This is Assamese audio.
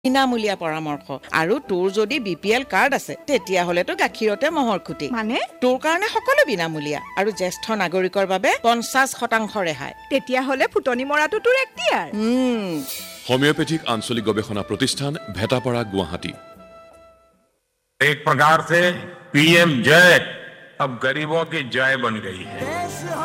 বিনামূলীয়া পৰামৰ্শ আৰু তোৰ যদি BPL কাৰ্ড আছে তেতিয়াহলেতো গাখীৰতে মহৰ খুঁটি মানে তোৰ কাৰণে সকলো বিনামূলীয়া আৰু জ্যেষ্ঠ নাগৰিকৰ বাবে 50% ৰেহাই তেতিয়াহলে ফুটনি মৰাটো তোৰ এক্টিয়াৰ হোমিওপেথিক আঞ্চলিক গৱেষণা প্ৰতিষ্ঠান ভেটাপাৰা গুৱাহাটী एक प्रकार से PM जय अब गरीबों की जय बन गई है